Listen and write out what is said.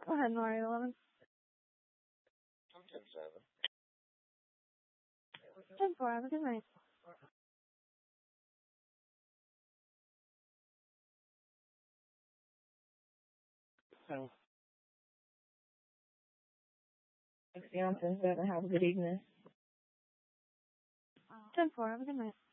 Go ahead, Mario 11. 10-4, have a good night. So, Johnson, have a good evening. 10-4, have a good night.